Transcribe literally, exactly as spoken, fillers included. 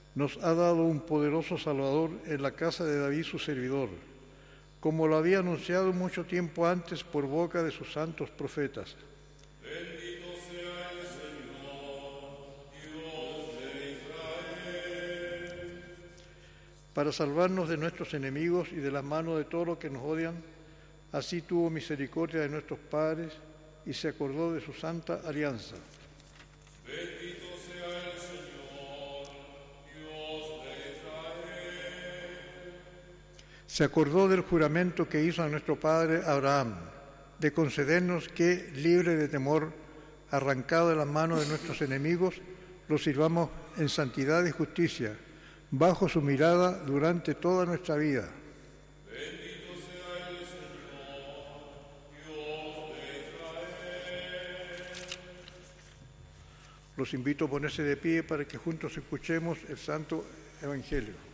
nos ha dado un poderoso Salvador en la casa de David su servidor, como lo había anunciado mucho tiempo antes por boca de sus santos profetas. Bendito sea el Señor, Dios de Israel. Para salvarnos de nuestros enemigos y de la mano de todos los que nos odian, así tuvo misericordia de nuestros padres y se acordó de su santa alianza. Bendito sea el Señor, Dios de Israel. Se acordó del juramento que hizo a nuestro padre Abraham, de concedernos que, libre de temor, arrancado de las manos de nuestros enemigos, los sirvamos en santidad y justicia, bajo su mirada durante toda nuestra vida. Bendito sea el Señor, Dios de Israel. Los invito a ponerse de pie para que juntos escuchemos el Santo Evangelio.